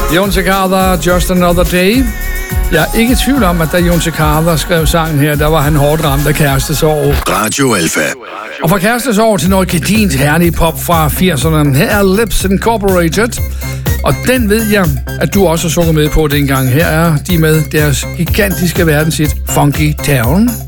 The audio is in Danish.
Jon Cicada, Just Another Day. Jeg er ikke i tvivl om, at da Jon Cicada skrev sangen her, der var han hårdt ramt af kærestesorg. Radio Alfa. Og fra kærestesorg til noget gedint herlig pop fra 80'erne. Her er Lips Incorporated. Og den ved jeg, at du også har sunget med på dengang. Her er de med deres gigantiske verdenshit Funky Town.